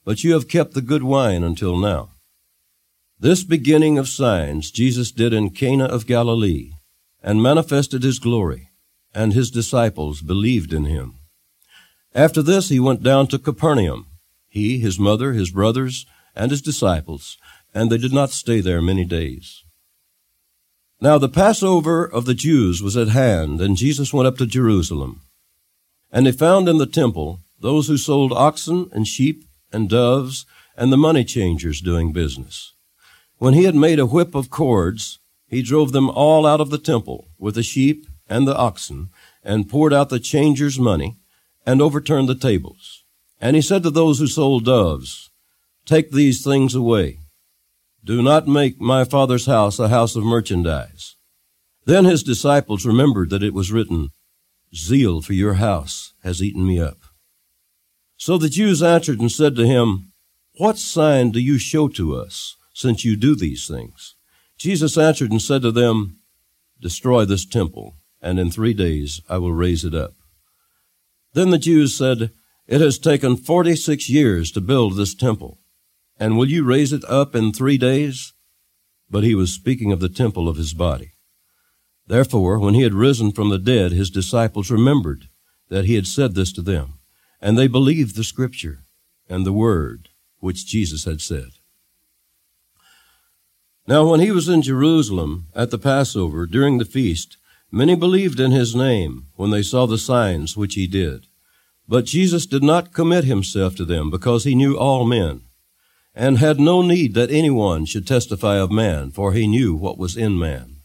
but you have kept the good wine until now. This beginning of signs Jesus did in Cana of Galilee, and manifested his glory, and his disciples believed in him. After this he went down to Capernaum, he, his mother, his brothers, and his disciples, and they did not stay there many days. Now the Passover of the Jews was at hand, and Jesus went up to Jerusalem. And he found in the temple those who sold oxen and sheep and doves, and the money changers doing business. When he had made a whip of cords, he drove them all out of the temple with the sheep and the oxen, and poured out the changers' money, and overturned the tables. And he said to those who sold doves, "Take these things away. Do not make my Father's house a house of merchandise." Then his disciples remembered that it was written, "Zeal for your house has eaten me up." So the Jews answered and said to him, "What sign do you show to us, since you do these things?" Jesus answered and said to them, "Destroy this temple, and in 3 days I will raise it up." Then the Jews said, "It has taken 46 years to build this temple, and will you raise it up in 3 days?" But he was speaking of the temple of his body. Therefore, when he had risen from the dead, his disciples remembered that he had said this to them, and they believed the scripture and the word which Jesus had said. Now when he was in Jerusalem at the Passover during the feast, many believed in his name when they saw the signs which he did. But Jesus did not commit himself to them, because he knew all men, and had no need that anyone should testify of man, for he knew what was in man.